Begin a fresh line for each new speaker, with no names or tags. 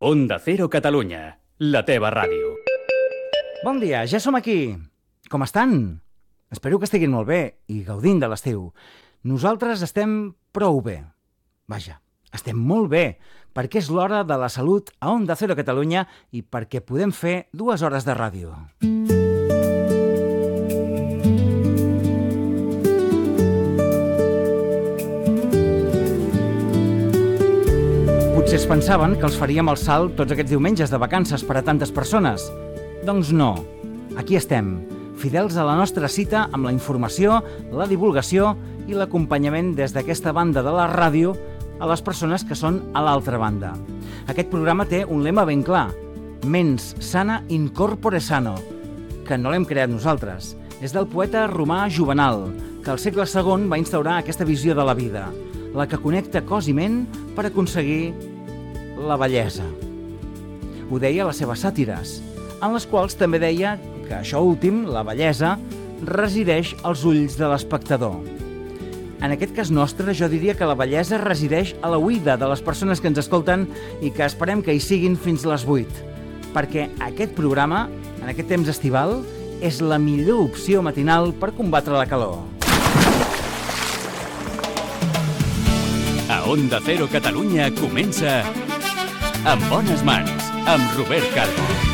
Onda Cero Catalunya, la teva ràdio.
Bon dia, ja som aquí. Com estan? Espero que estiguin molt bé i gaudint de l'estiu. Nosaltres estem prou bé. Vaja, estem molt bé, perquè és l'hora de la salut a Onda Cero Catalunya i perquè podem fer 2 hores de ràdio. Potser es pensaven que els faríem el salt tots aquests diumenges de vacances per a tantes persones. Doncs no. Aquí estem, fidels a la nostra cita amb la informació, la divulgació i l'acompanyament des d'aquesta banda de la ràdio a les persones que són a l'altra banda. Aquest programa té un lema ben clar: Mens sana in corpore sano, que no l'hem creat nosaltres. És del poeta romà Juvenal, que al segle II va instaurar aquesta visió de la vida, la que connecta cos i ment per aconseguir la bellesa. Ho deia a les seves sàtires, en les quals també deia que això últim, la bellesa, resideix als ulls de l'espectador. En aquest cas nostre, jo diria que la bellesa resideix a la oïda de les persones que ens escolten i que esperem que hi siguin fins les 8, perquè aquest programa, en aquest temps estival, és la millor opció matinal per combatre la calor.
A Onda Cero Catalunya comença Amb bones mans, amb Robert Calvo.